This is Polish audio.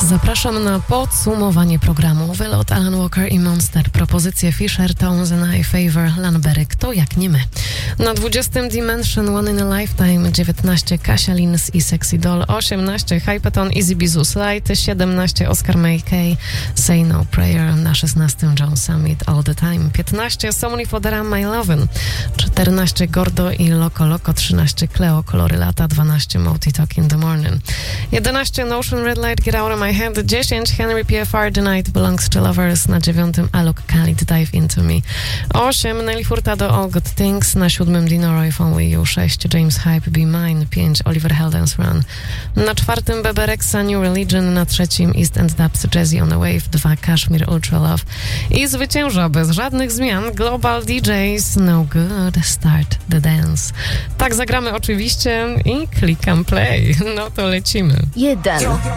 Zapraszam na podsumowanie programu. Wylot Alan Walker i Monster. Propozycje Fisher, Tones and I Favor, Lanberyk, to jak nie my. Na 20 Dimension, One in a Lifetime, 19 Kasia Lins i Sexy Doll, 18 Hypeton, Easy Bizu Slide, 17 Oscar Mackay, Say No Prayer, na 16 John Summit, All the Time, 15 Somni Fodera, My Lovin', 14 Gordo i Loco Loco, 13 Cleo, Kolory Lata, 12 Moti Talk in the Morning, 11 Notion Red Light, Get Out of My Head, 10 Henry PFR, The Night Belongs to Lovers, na 9 Alok Khalid, Dive Into Me, 8 Nelly Furtado, All Good Things, na 7 Dino Roy, Phone With You, 6 James Hype, Be Mine, 5 Oliver Heldens Run, na 4 Bebe Rexha, New Religion, na 3 East End Dubs, Jazzy on a Wave, 2 Kashmir, Ultra Love i zwycięża bez żadnych zmian Global DJs, No Good, Start the Dance. Tak zagramy oczywiście i klikam play. No to lecimy. 1.